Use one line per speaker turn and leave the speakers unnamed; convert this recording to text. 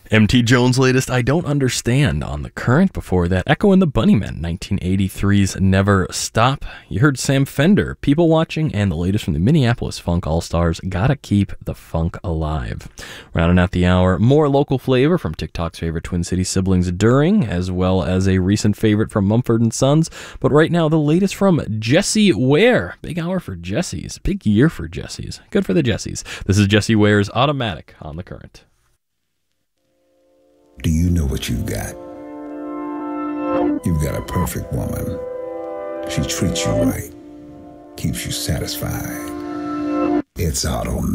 MT Jones' latest I Don't Understand on The Current. Before that, Echo and the Bunnymen, 1983's Never Stop. You heard Sam Fender, People Watching, and the latest from the Minneapolis Funk All-Stars, Gotta Keep the Funk Alive. Rounding out the hour, more local flavor from TikTok's favorite Twin City siblings During, as well as a recent favorite from Mumford & Sons. But right now, the latest from Jessie Ware. Big hour for Jessies. Big year for Jessies. Good for the Jessies. This is Jessie Ware's Automatic on The Current.
Do you know what you've got? You've got a perfect woman. She treats you right, keeps you satisfied. It's automatic.